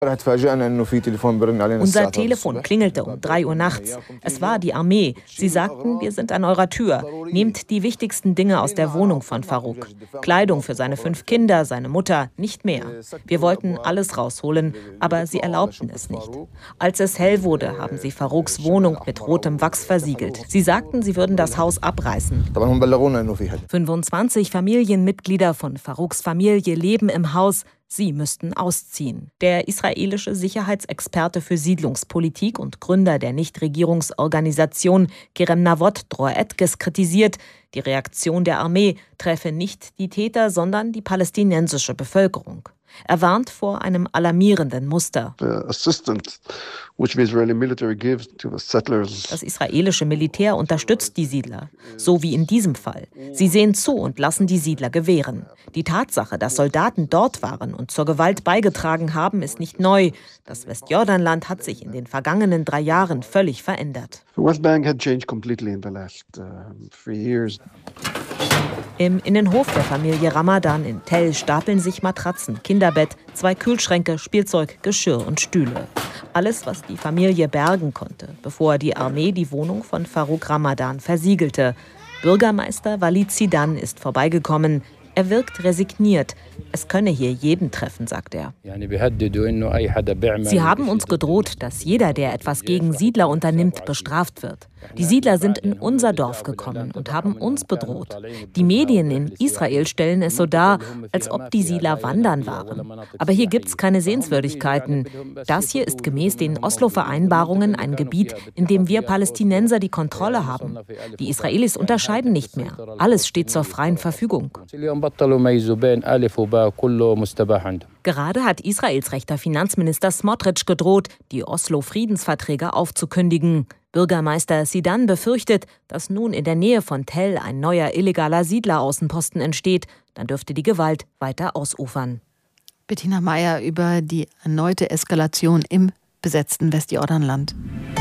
Unser Telefon klingelte um 3 Uhr nachts. Es war die Armee. Sie sagten, wir sind an eurer Tür. Nehmt die wichtigsten Dinge aus der Wohnung von Farouk. Kleidung für seine 5 Kinder, seine Mutter, nicht mehr. Wir wollten alles rausholen, aber sie erlaubten es nicht. Als es hell wurde, haben sie Farouks Wohnung mit rotem Wachs versiegelt. Sie sagten, sie würden das Haus abreißen. 25 Familienmitglieder von Farouks Familie leben im Haus. Sie müssten ausziehen. Der israelische Sicherheitsexperte für Siedlungspolitik und Gründer der Nichtregierungsorganisation Kerem Navot, Dror Etkes, kritisiert, die Reaktion der Armee treffe nicht die Täter, sondern die palästinensische Bevölkerung. Er warnt vor einem alarmierenden Muster. Das israelische Militär unterstützt die Siedler, so wie in diesem Fall. Sie sehen zu und lassen die Siedler gewähren. Die Tatsache, dass Soldaten dort waren und zur Gewalt beigetragen haben, ist nicht neu. Das Westjordanland hat sich in den vergangenen 3 Jahren völlig verändert. Im Innenhof der Familie Ramadan in Tell stapeln sich Matratzen, Kinderbett, 2 Kühlschränke, Spielzeug, Geschirr und Stühle. Alles, was die Familie bergen konnte, bevor die Armee die Wohnung von Farouk Ramadan versiegelte. Bürgermeister Walid Zidan ist vorbeigekommen. Er wirkt resigniert. Es könne hier jeden treffen, sagt er. Sie haben uns gedroht, dass jeder, der etwas gegen Siedler unternimmt, bestraft wird. Die Siedler sind in unser Dorf gekommen und haben uns bedroht. Die Medien in Israel stellen es so dar, als ob die Siedler wandern waren. Aber hier gibt es keine Sehenswürdigkeiten. Das hier ist gemäß den Oslo-Vereinbarungen ein Gebiet, in dem wir Palästinenser die Kontrolle haben. Die Israelis unterscheiden nicht mehr. Alles steht zur freien Verfügung. Gerade hat Israels rechter Finanzminister Smotrich gedroht, die Oslo-Friedensverträge aufzukündigen. Bürgermeister Zidan befürchtet, dass nun in der Nähe von Tell ein neuer illegaler Siedleraußenposten entsteht. Dann dürfte die Gewalt weiter ausufern. Bettina Meyer über die erneute Eskalation im besetzten Westjordanland.